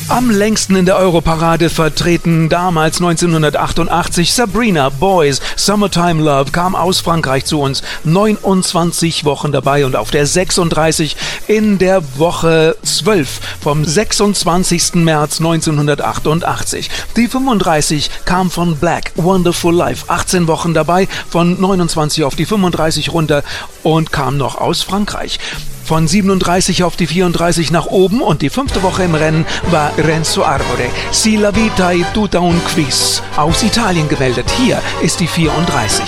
Am längsten in der Europarade vertreten damals 1988 Sabrina, Boys, Summertime Love kam aus Frankreich zu uns. 29 Wochen dabei und auf der 36 in der Woche 12 vom 26. März 1988. Die 35 kam von Black, Wonderful Life, 18 Wochen dabei, von 29 auf die 35 runter und kam noch aus Frankreich. Von 37 auf die 34 nach oben und die 5. Woche im Rennen war Renzo Arbore. Si la vita è tutta un quiz. Aus Italien gemeldet. Hier ist die 34.